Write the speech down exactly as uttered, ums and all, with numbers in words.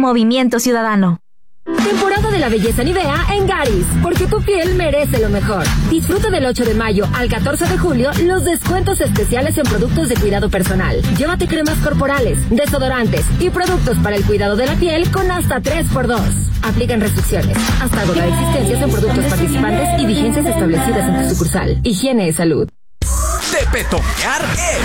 Movimiento Ciudadano. Temporada de la belleza Nivea en Garis, porque tu piel merece lo mejor. Disfruta del ocho de mayo al catorce de julio los descuentos especiales en productos de cuidado personal. Llévate cremas corporales, desodorantes y productos para el cuidado de la piel con hasta tres por dos. Aplican restricciones. Hasta agotar existencias en productos participantes y vigencias establecidas en tu sucursal. Higiene y salud. De petonear es